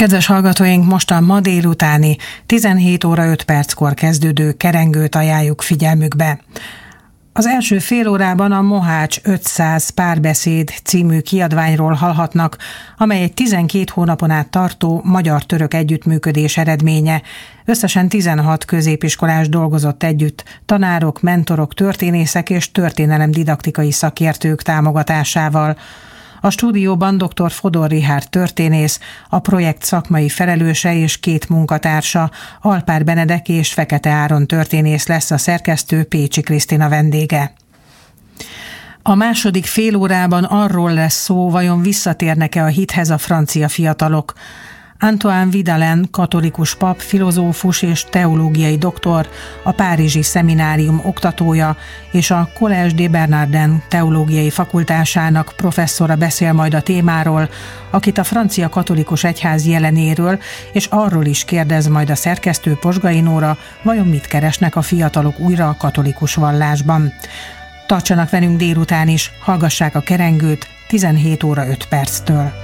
Kedves hallgatóink, most a ma délutáni 17 óra 5 perckor kezdődő kerengőt ajánljuk figyelmükbe. Az első fél órában a Mohács 500 párbeszéd című kiadványról hallhatnak, amely egy 12 hónapon át tartó magyar-török együttműködés eredménye. Összesen 16 középiskolás dolgozott együtt, tanárok, mentorok, történészek és történelemdidaktikai szakértők támogatásával. A stúdióban dr. Fodor Richárd történész, a projekt szakmai felelőse és 2 munkatársa, Alpár Benedek és Fekete Áron történész lesz a szerkesztő, Pécsi Krisztina vendége. A második félórában arról lesz szó, vajon visszatérnek-e a hithez a francia fiatalok. Antoine Vidalin, katolikus pap, filozófus és teológiai doktor, a Párizsi Szeminárium oktatója és a Collège des Bernardins teológiai fakultásának professzora beszél majd a témáról, akit a francia katolikus egyház jelenéről, és arról is kérdez majd a szerkesztő, Posgai Nóra, vajon mit keresnek a fiatalok újra a katolikus vallásban. Tartsanak velünk délután is, hallgassák a kerengőt 17 óra 5 perctől.